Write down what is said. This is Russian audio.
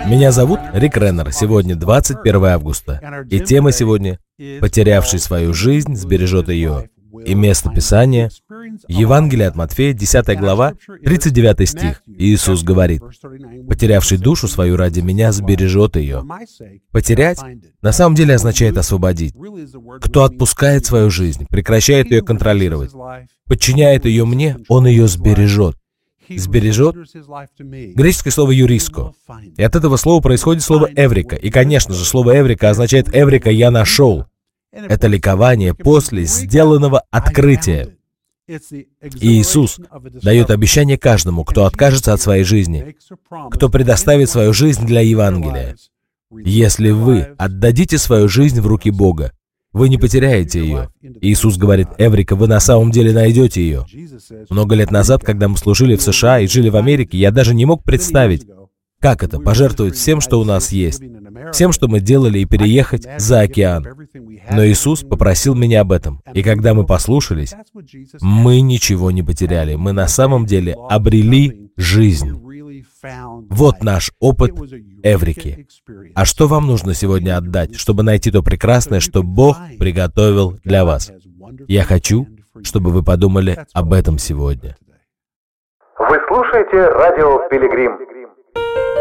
Меня зовут Рик Реннер. Сегодня 21 августа. И тема сегодня «Потерявший свою жизнь сбережет ее». И место Писания — Евангелие от Матфея, 10 глава, 39 стих. Иисус говорит: «Потерявший душу свою ради Меня сбережет ее». Потерять на самом деле означает освободить. Кто отпускает свою жизнь, прекращает ее контролировать, подчиняет ее Мне, он ее сбережет. Сбережет — греческое слово «юриско». И от этого слова происходит слово «эврика». И, конечно же, слово «эврика» означает «эврика, я нашел». Это ликование после сделанного открытия. И Иисус дает обещание каждому, кто откажется от своей жизни, кто предоставит свою жизнь для Евангелия. Если вы отдадите свою жизнь в руки Бога, вы не потеряете ее. Иисус говорит: «Эврика, вы на самом деле найдете ее». Много лет назад, когда мы служили в США и жили в Америке, я даже не мог представить, как это — пожертвовать всем, что у нас есть, всем, что мы делали, и переехать за океан. Но Иисус попросил меня об этом. И когда мы послушались, мы ничего не потеряли. Мы на самом деле обрели жизнь. Вот наш опыт эврики. А что вам нужно сегодня отдать, чтобы найти то прекрасное, что Бог приготовил для вас? Я хочу, чтобы вы подумали об этом сегодня. Вы слушаете радио «Пилигрим».